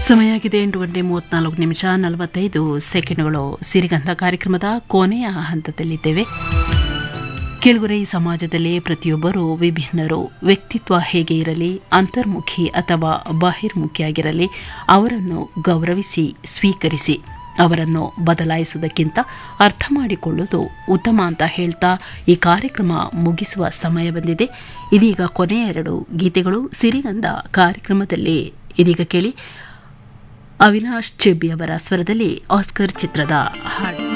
ಸಮಯ ಆಗಿದೆ 8:34:45 ಸಿರಿಗಂಧ ಕಾರ್ಯಕ್ರಮದ ಕೊನೆಯ ಹಂತದಲ್ಲಿದ್ದೇವೆ. ಕೆಳಗರೆ ಈ ಸಮಾಜದಲ್ಲಿ ಪ್ರತಿಯೊಬ್ಬರೂ ವಿಭಿನ್ನರು. ವ್ಯಕ್ತಿತ್ವ ಹೇಗೆ ಇರಲಿ, ಅಂತರ್ಮುಖಿ ಅಥವಾ ಬಾಹಿರ್ಮುಖಿಯಾಗಿರಲಿ, ಅವರನ್ನು ಗೌರವಿಸಿ ಸ್ವೀಕರಿಸಿ. ಅವರನ್ನು ಬದಲಾಯಿಸುವುದಕ್ಕಿಂತ ಅರ್ಥ ಮಾಡಿಕೊಳ್ಳುವುದು ಉತ್ತಮ ಅಂತ ಹೇಳ್ತಾ ಈ ಕಾರ್ಯಕ್ರಮ ಮುಗಿಸುವ ಸಮಯ ಬಂದಿದೆ. ಇದೀಗ ಕೊನೆಯ 2 ಗೀತೆಗಳು ಸಿರಿಗಂಧ ಕಾರ್ಯಕ್ರಮದಲ್ಲಿ. ಇದೀಗ ಕೇಳಿ, ಅವಿನಾಶ್ ಚೆಬ್ಬಿ ಅವರ ಸ್ವರದಲ್ಲಿ ಆಸ್ಕರ್ ಚಿತ್ರದ ಹಾಡು.